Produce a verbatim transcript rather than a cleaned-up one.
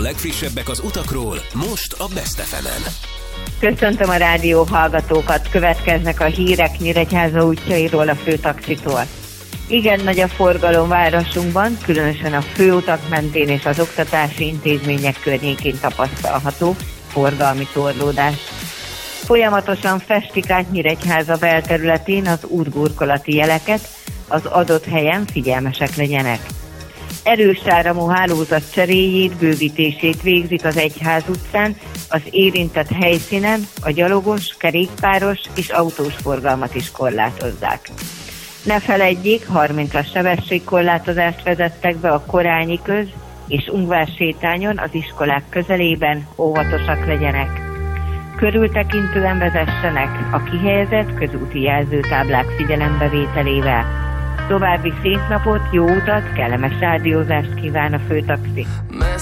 legfrissebbek az utakról, most a Best ef emen. Köszöntöm a rádió hallgatókat, következnek a hírek Nyíregyháza útjairól a főtaxitól. Igen nagy a forgalom városunkban, különösen a főutak mentén és az oktatási intézmények környékén tapasztalható forgalmi torlódás. Folyamatosan festik át Nyíregyháza belterületén az útburkolati jeleket, az adott helyen figyelmesek legyenek. Erős áramú hálózat cseréjét, bővítését végzik az Egyház utcán, az érintett helyszínen a gyalogos, kerékpáros és autós forgalmat is korlátozzák. Ne feledjék, harmincas sebességkorlátozást vezettek be a Korányi köz és Ungvár sétányon az iskolák közelében, óvatosak legyenek. Körültekintően vezessenek a kihelyezett közúti jelzőtáblák figyelembevételével. További szép napot, jó utat, kellemes rádiózást kíván a főtaxi.